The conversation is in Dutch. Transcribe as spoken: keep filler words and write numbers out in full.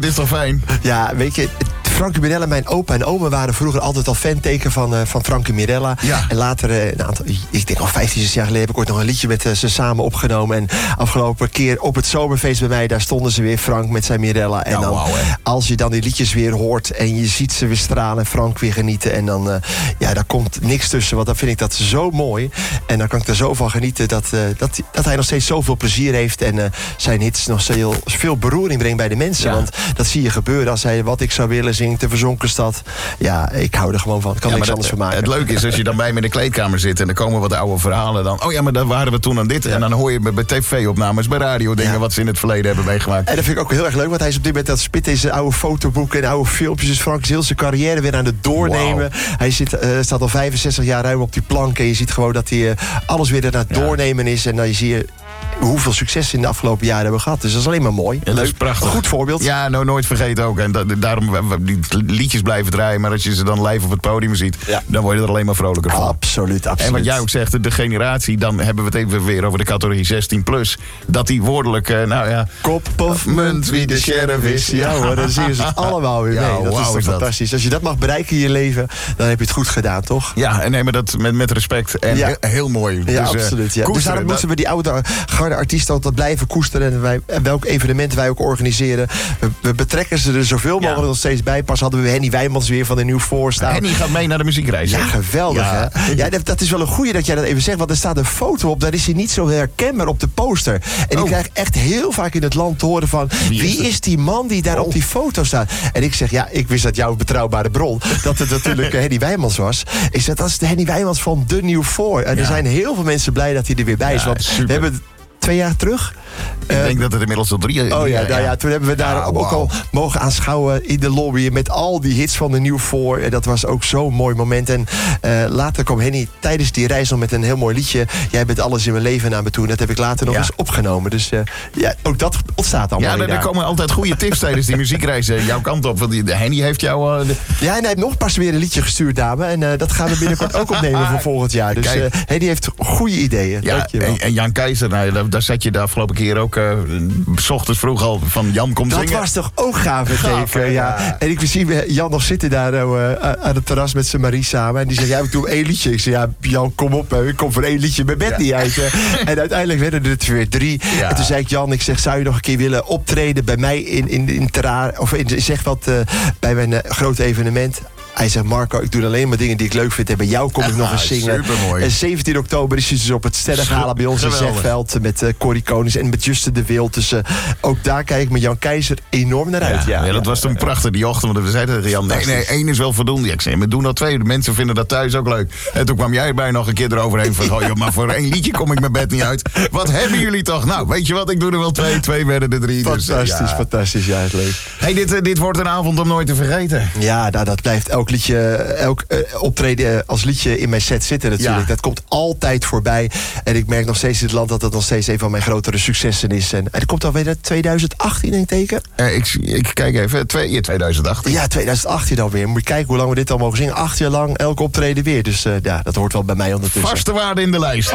is toch fijn? Ja, weet je... Frankie Mirella, mijn opa en oma waren vroeger altijd al fanteken van, uh, van Frankie Mirella. Ja. En later, uh, een aantal, ik denk al vijftien, zestien jaar geleden... heb ik ooit nog een liedje met uh, ze samen opgenomen. En afgelopen keer op het zomerfeest bij mij... daar stonden ze weer, Frank met zijn Mirella. En ja, dan, wow, als je dan die liedjes weer hoort... en je ziet ze weer stralen en Frank weer genieten... en dan, uh, ja, daar komt niks tussen. Want dan vind ik dat zo mooi. En dan kan ik er zo van genieten... dat, uh, dat, dat hij nog steeds zoveel plezier heeft... en uh, zijn hits nog veel, veel beroering brengt bij de mensen. Ja. Want dat zie je gebeuren als hij Wat ik zou willen zingt... de Verzonken Stad. Ja, ik hou er gewoon van. Ik kan ja, niks anders van maken. Het leuke is, als je dan bij me in de kleedkamer zit... en er komen wat oude verhalen dan... oh ja, maar dan waren we toen aan dit. Ja. En dan hoor je bij tv-opnames, bij radio dingen... Ja. wat ze in het verleden hebben meegemaakt. En dat vind ik ook heel erg leuk, want hij is op dit moment... dat spit in zijn oude fotoboeken en oude filmpjes. Dus Frank is heel zijn carrière weer aan het doornemen. Wow. Hij zit, uh, staat al vijfenzestig jaar ruim op die plank... en je ziet gewoon dat hij uh, alles weer aan het ja. doornemen is. En dan zie je... hoeveel succes in de afgelopen jaren hebben we gehad. Dus dat is alleen maar mooi. Ja, dat is prachtig. Een goed voorbeeld. Ja, nou nooit vergeten ook. En da- daarom die liedjes blijven draaien. Maar als je ze dan live op het podium ziet... Ja. dan word je er alleen maar vrolijker van. Absoluut, absoluut. En wat jij ook zegt, de generatie... dan hebben we het even weer over de categorie zestien plus. Dat die woordelijk, uh, nou ja... Kop of munt, wie de sheriff is. Ja hoor, dan zien ze het allemaal weer ja, mee. Dat wow, is toch is fantastisch. Dat. Als je dat mag bereiken in je leven... dan heb je het goed gedaan, toch? Ja, en nemen dat met, met respect. En ja. heel, heel mooi. Ja, dus, absoluut. Ja. Uh, dus daarom moeten we die oude garde artiesten... altijd blijven koesteren. En, wij, en welk evenement wij ook organiseren. We, we betrekken ze er zoveel mogelijk ja. nog steeds bij. Pas hadden we Henny Wijmans weer van de Nieuw Voor staan. Henny gaat mee naar de muziekreis. Ja, geweldig ja. hè. Ja, dat, dat is wel een goeie dat jij dat even zegt. Want er staat een foto op. Daar is hij niet zo herkenbaar op de poster. En oh. ik krijg echt heel vaak in het land te horen van... wie is, wie is die man die daar oh. op die foto staat? En ik zeg, ja, ik wist dat jouw betrouwbare bron... dat het natuurlijk Henny Wijmans was. Ik zeg, dat is de Henny Wijmans van de Nieuw Voor. En ja. er zijn heel veel mensen blij dat hij er weer bij is. Ja, want super. We hebben... twee jaar terug. Ik uh, denk dat het inmiddels al drie jaar... Oh ja, nou ja, toen hebben we daar ja, ook wow. al mogen aanschouwen in de lobby... met al die hits van de Nieuw Voor. En dat was ook zo'n mooi moment. En uh, later kwam Henny tijdens die reis nog met een heel mooi liedje... Jij bent alles in mijn leven naar me toe. En dat heb ik later nog ja. eens opgenomen. Dus uh, ja, ook dat ontstaat allemaal. Ja, er komen altijd goede tips tijdens die muziekreis uh, jouw kant op. Want die, de Henny heeft jou... Uh, de... Ja, en hij heeft nog pas weer een liedje gestuurd, dame. En uh, dat gaan we binnenkort ook opnemen voor volgend jaar. Dus uh, Henny heeft goede ideeën. Ja, en, en Jan Keizer, nou, daar, daar zat je de afgelopen keer ook... Uh, 's ochtends vroeg al van Jan komt dat zingen. Dat was toch ook gaaf, gaaf teken, ja. ja. En ik zie Jan nog zitten daar uh, aan het terras met zijn Marie samen. En die zegt, ja, ik doe één liedje. Ik zeg, ja, Jan, kom op. Uh, ik kom voor één liedje mijn bed ja. niet uit. Uh. En uiteindelijk werden er het weer drie. Ja. En toen zei ik, Jan, ik zeg, zou je nog een keer willen optreden bij mij in, in, in Terra... of in, zeg wat, uh, bij mijn uh, grote evenement... Hij zegt, Marco, ik doe alleen maar dingen die ik leuk vind. En bij jou kom ik nog eens zingen. Supermooi. En zeventien oktober is hij dus op het Sterrengala bij ons in Zegveld. Met uh, Corrie Konings en met Juste de Wild. Dus uh, ook daar kijk ik met Jan Keizer enorm naar uit. Ja, ja, ja dat ja, was toen ja, prachtig die ochtend. Want we zeiden tegen Jan, nee, nee, één is wel voldoende. Ik zei, we doen al twee. De mensen vinden dat thuis ook leuk. En toen kwam jij erbij nog een keer eroverheen. Van, oh, joh, maar voor één liedje kom ik mijn bed niet uit. Wat hebben jullie toch? Nou, weet je wat, ik doe er wel twee. Twee werden er drie. Fantastisch, dus, uh, ja. fantastisch. Ja, het leuk. Hey, dit, uh, dit wordt een avond om nooit te vergeten. Ja, nou, dat blijft elk liedje... Elk uh, optreden als liedje in mijn set zitten natuurlijk. Ja. Dat komt altijd voorbij. En ik merk nog steeds in het land dat dat nog steeds een van mijn grotere successen is. En, en er komt alweer tweeduizend achttien in teken. Uh, ik, ik kijk even. Twee, tweeduizend achttien. Ja, tweeduizend achttien alweer. Moet je kijken hoe lang we dit al mogen zingen. Acht jaar lang elk optreden weer. Dus uh, ja, dat hoort wel bij mij ondertussen. Vaste waarde in de lijst.